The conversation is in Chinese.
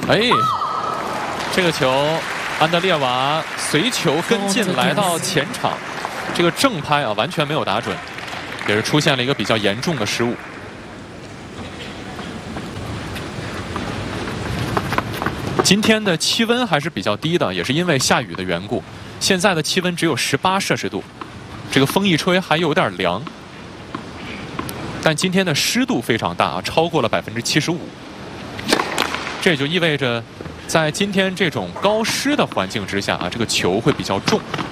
哎，这个球，安德烈娃随球跟进来到前场，这个正拍啊完全没有打准，也是出现了一个比较严重的失误。今天的气温还是比较低的，也是因为下雨的缘故。现在的气温只有18摄氏度，这个风一吹还有点凉。但今天的湿度非常大啊，超过了75%。这也就意味着，在今天这种高湿的环境之下啊，这个球会比较重。